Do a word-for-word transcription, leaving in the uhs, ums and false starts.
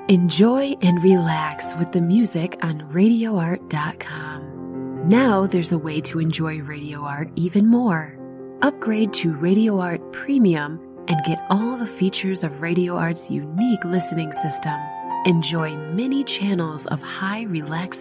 Enjoy and relax with the music on radio art dot com. Now there's a way to enjoy Radio Art even more. Upgrade to Radio Art Premium and get all the features of Radio Art's unique listening system. Enjoy many channels of high relaxation